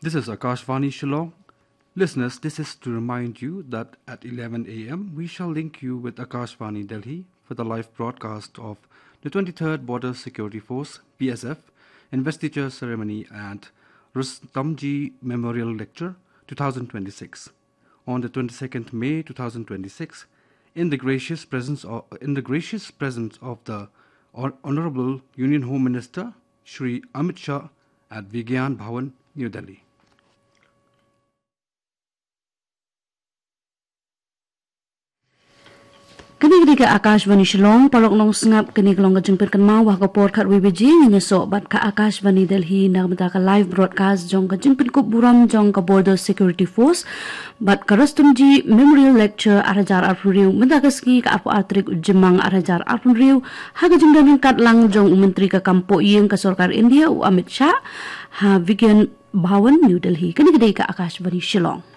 This is Akashvani Shillong. Listeners, this is to remind you that at 11 a.m. we shall link you with Akashvani Delhi for the live broadcast of the 23rd Border Security Force BSF investiture ceremony and Rustamji Memorial Lecture 2026 on the 22nd May 2026 in the gracious presence of the Honorable Union Home Minister Shri Amit Shah at Vigyan Bhawan, New Delhi. Kini ka Akashvani Shillong palok nong sngap kini kalong kajengpet kan mau wah kapor khat WBG ni so bat ka Akashvani Delhi nagmata ka live broadcast jong kajengpet ko buram jong ka Border Security Force bat ka Rustamji Memorial Lecture arajar arpuriu menta ka ski ka apu atrik jemang arajar arpuriu ha ka jengdan kat lang jong menteri ka kampo yeng ka sarkar India Amit Shah ha Vigyan Bhawan New Delhi kini ka Akashvani Shillong.